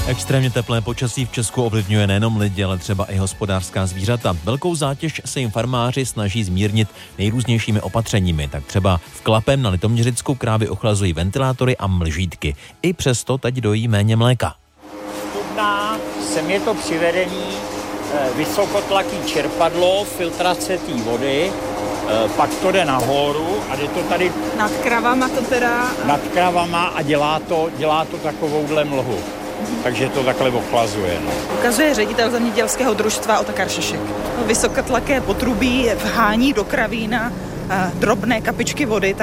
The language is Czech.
Extrémně teplé počasí v Česku ovlivňuje nejenom lidi, ale třeba i hospodářská zvířata. Velkou zátěž se jim farmáři snaží zmírnit nejrůznějšími opatřeními. Tak třeba v Klapem na Litoměřicku krávy ochlazují ventilátory a mlžítky. I přesto teď dojí méně mléka. Studna, sem je to přivedení, vysokotlaký čerpadlo, filtrace té vody, pak to jde nahoru a jde to tady nad kravama to teda... Nad kravama a dělá to takovouhle mlhu. Takže to takhle ochlazuje. No. Ukazuje ředitel zemědělského družstva Otakar Šešek. Vysokotlaké potrubí vhání do kravína drobné kapičky vody.